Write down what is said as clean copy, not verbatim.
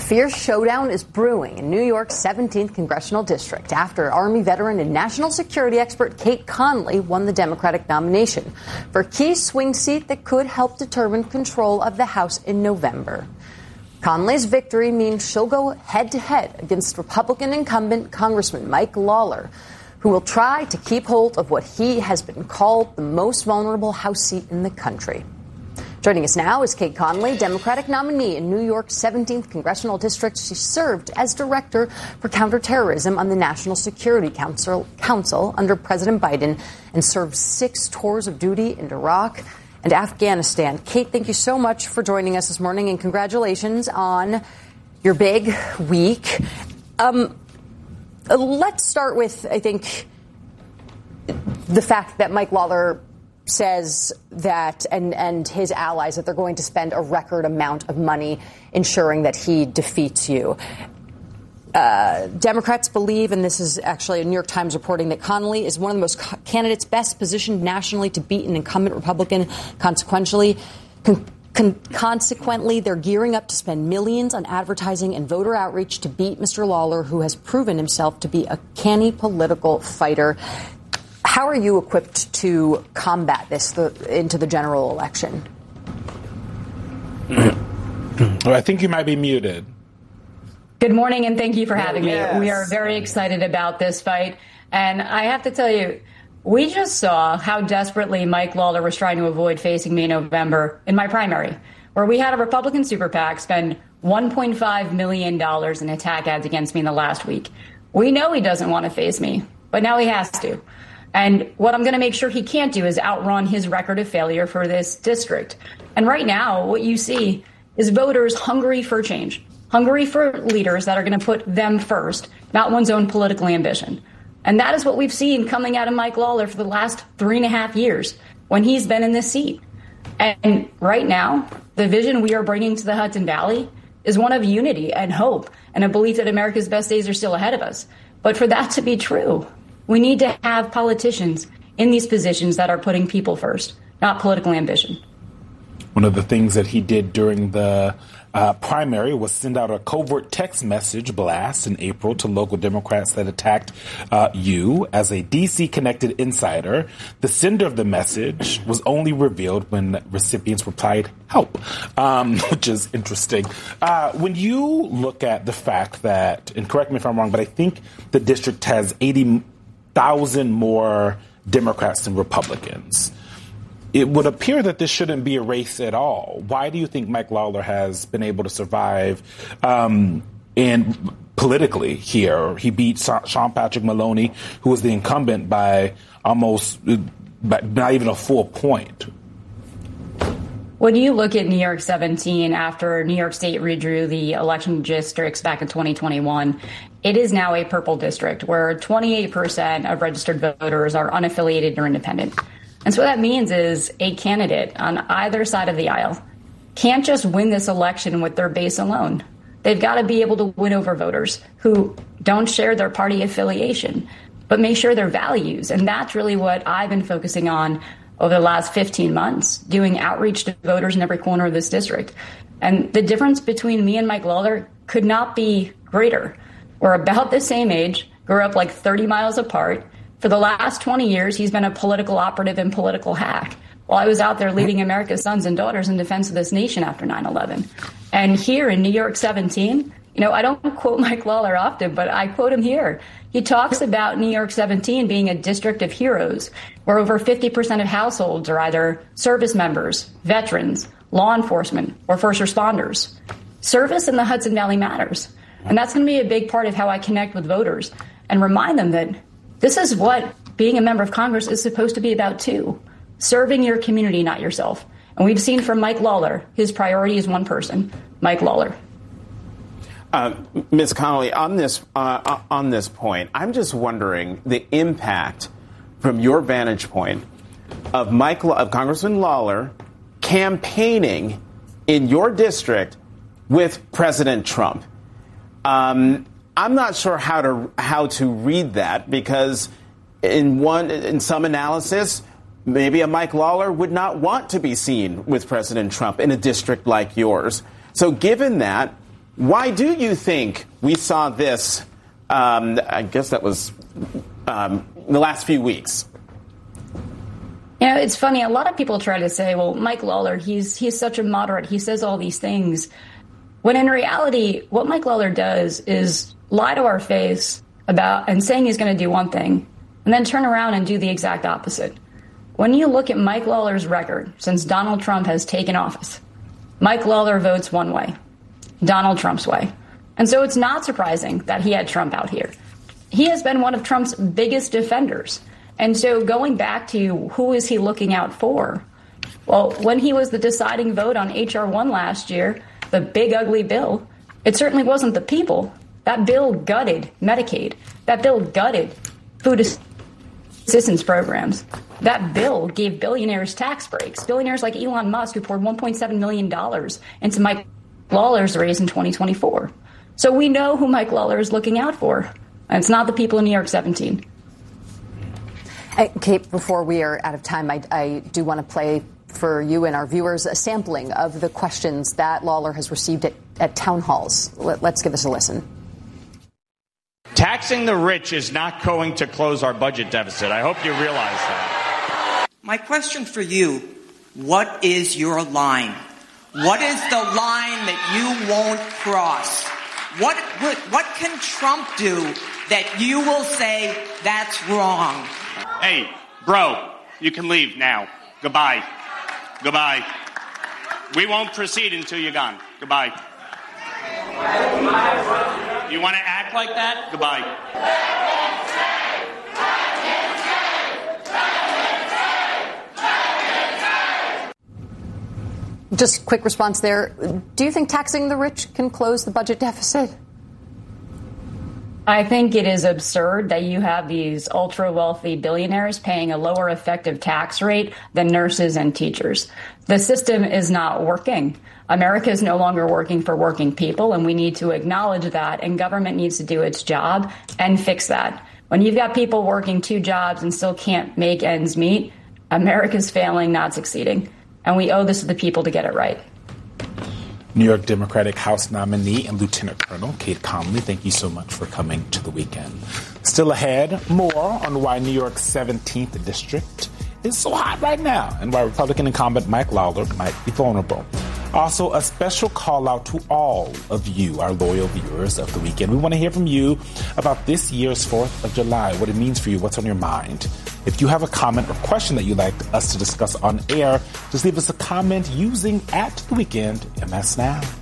fierce showdown is brewing in New York's 17th congressional district after Army veteran and national security expert Kate Conley won the Democratic nomination for a key swing seat that could help determine control of the House in November. Conley's victory means she'll go head-to-head against Republican incumbent Congressman Mike Lawler, who will try to keep hold of what he has been called the most vulnerable House seat in the country. Joining us now is Kate Conley, Democratic nominee in New York's 17th congressional district. She served as director for counterterrorism on the National Security Council under President Biden and served 6 tours of duty in Iraq and Afghanistan. Kate, thank you so much for joining us this morning, and congratulations on your big week. Let's start with, I think, the fact that Mike Lawler says that, and his allies, that they're going to spend a record amount of money ensuring that he defeats you. Democrats believe, and this is actually a New York Times reporting, that Conley is one of the most candidates best positioned nationally to beat an incumbent Republican. Consequently, they're gearing up to spend millions on advertising and voter outreach to beat Mr. Lawler, who has proven himself to be a canny political fighter. How are you equipped to combat this into the general election? Well, I think you might be muted. Good morning, and thank you for having me. We are very excited about this fight. And I have to tell you, we just saw how desperately Mike Lawler was trying to avoid facing me in November in my primary, where we had a Republican super PAC spend $1.5 million in attack ads against me in the last week. We know he doesn't want to face me, but now he has to. And what I'm going to make sure he can't do is outrun his record of failure for this district. And right now, what you see is voters hungry for change, hungry for leaders that are going to put them first, not one's own political ambition. And that is what we've seen coming out of Mike Lawler for the last 3.5 years when he's been in this seat. And right now, the vision we are bringing to the Hudson Valley is one of unity and hope and a belief that America's best days are still ahead of us. But for that to be true, we need to have politicians in these positions that are putting people first, not political ambition. One of the things that he did during the primary was send out a covert text message blast in April to local Democrats that attacked you as a D.C.-connected insider. The sender of the message was only revealed when recipients replied, help, which is interesting. When you look at the fact that, and correct me if I'm wrong, but I think the district has 80,000 more Democrats than Republicans, it would appear that this shouldn't be a race at all. Why do you think Mike Lawler has been able to survive politically here? He beat Sean Patrick Maloney, who was the incumbent, by not even a full point. When you look at New York 17, after New York State redrew the election districts back in 2021, it is now a purple district where 28% of registered voters are unaffiliated or independent. And so what that means is a candidate on either side of the aisle can't just win this election with their base alone. They've got to be able to win over voters who don't share their party affiliation, but may share their values. And that's really what I've been focusing on over the last 15 months, doing outreach to voters in every corner of this district. And the difference between me and Mike Lawler could not be greater. We're about the same age, grew up like 30 miles apart. For the last 20 years, he's been a political operative and political hack, while I was out there leading America's sons and daughters in defense of this nation after 9/11. And here in New York 17, I don't quote Mike Lawler often, but I quote him here. He talks about New York 17 being a district of heroes, where over 50% of households are either service members, veterans, law enforcement, or first responders. Service in the Hudson Valley matters. And that's going to be a big part of how I connect with voters and remind them that this is what being a member of Congress is supposed to be about, too. Serving your community, not yourself. And we've seen from Mike Lawler, his priority is one person, Mike Lawler. Ms. Conley, on this point, I'm just wondering the impact from your vantage point of Congressman Lawler campaigning in your district with President Trump. I'm not sure how to read that, because in some analysis, maybe a Mike Lawler would not want to be seen with President Trump in a district like yours. So given that, Why do you think we saw this, I guess that was the last few weeks? You know, it's funny. A lot of people try to say, well, Mike Lawler, he's such a moderate. He says all these things. When in reality, what Mike Lawler does is lie to our face about and saying he's going to do one thing and then turn around and do the exact opposite. When you look at Mike Lawler's record since Donald Trump has taken office, Mike Lawler votes one way, Donald Trump's way. And so it's not surprising that he had Trump out here. He has been one of Trump's biggest defenders. And so going back to who is he looking out for? Well, when he was the deciding vote on H.R. 1 last year, the big ugly bill, it certainly wasn't the people. That bill gutted Medicaid. That bill gutted food assistance programs. That bill gave billionaires tax breaks. Billionaires like Elon Musk, who poured $1.7 million into Mike Lawler's race in 2024. So we know who Mike Lawler is looking out for. And it's not the people in New York 17. Kate, before we are out of time, I do want to play for you and our viewers a sampling of the questions that Lawler has received at town halls. Let's give us a listen. Taxing the rich is not going to close our budget deficit. I hope you realize that. My question for you, what is your line? What is the line that you won't cross? What can Trump do that you will say that's wrong? Hey, bro, you can leave now. Goodbye. Goodbye. We won't proceed until you're gone. Goodbye. You want to act like that? Goodbye. Just quick response there. Do you think taxing the rich can close the budget deficit? I think it is absurd that you have these ultra-wealthy billionaires paying a lower effective tax rate than nurses and teachers. The system is not working. America is no longer working for working people, and we need to acknowledge that, and government needs to do its job and fix that. When you've got people working 2 jobs and still can't make ends meet, America's failing, not succeeding. And we owe this to the people to get it right. New York Democratic House nominee and Lieutenant Colonel Kate Conley, thank you so much for coming to the weekend. Still ahead, more on why New York's 17th district is so hot right now and why Republican incumbent Mike Lawler might be vulnerable. Also, a special call out to all of you, our loyal viewers of the weekend. We want to hear from you about this year's 4th of July, what it means for you, what's on your mind. If you have a comment or question that you'd like us to discuss on air, just leave us a comment using @TheWeekendMS Now.